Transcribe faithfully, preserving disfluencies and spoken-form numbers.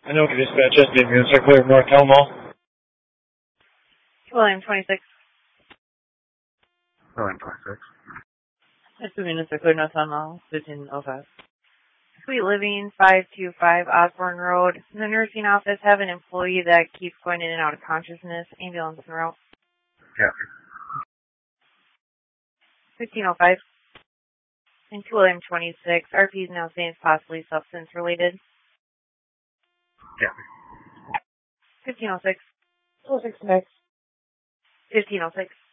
I know we dispatch S D units are clear of North Elmo. William twenty-six. William twenty-six. S D units are clear North Elmo, fifteen oh five. Sweet Living, five two five Osborne Road. The nursing office have an employee that keeps going in and out of consciousness. Ambulance en route. Yeah. fifteen oh five. And to William twenty-six. R P is now saying it's possibly substance related. Yeah. fifteen oh six. oh six six. fifteen oh six.